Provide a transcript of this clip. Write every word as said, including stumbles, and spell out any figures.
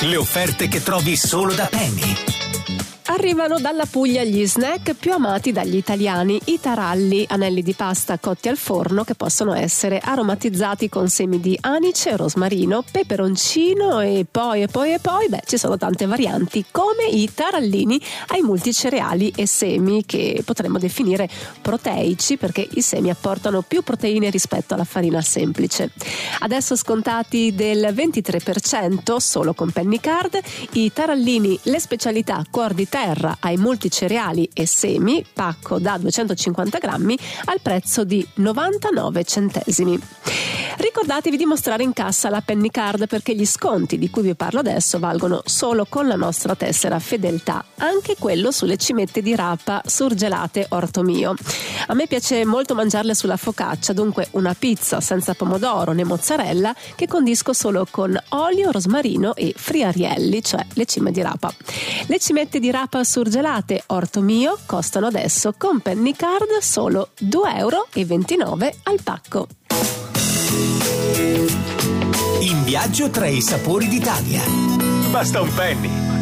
Le offerte che trovi solo da Penny. Arrivano dalla Puglia gli snack più amati dagli italiani, i taralli, anelli di pasta cotti al forno che possono essere aromatizzati con semi di anice, rosmarino, peperoncino e poi e poi e poi, beh, ci sono tante varianti, come i tarallini ai multicereali e semi, che potremmo definire proteici perché i semi apportano più proteine rispetto alla farina semplice. Adesso scontati del ventitré per cento solo con Pennycard, i tarallini, le specialità cuor di terra ai multicereali e semi, pacco da duecentocinquanta grammi al prezzo di novantanove centesimi. Ricordatevi di mostrare in cassa la Pennycard perché gli sconti di cui vi parlo adesso valgono solo con la nostra tessera fedeltà, anche quello sulle cimette di rapa surgelate Orto Mio. A me piace molto mangiarle sulla focaccia, dunque una pizza senza pomodoro né mozzarella che condisco solo con olio, rosmarino e friarielli, cioè le cime di rapa. Le cimette di rapa surgelate Orto Mio costano adesso con Pennycard solo due euro e ventinove al pacco. In viaggio tra i sapori d'Italia. Basta un penny.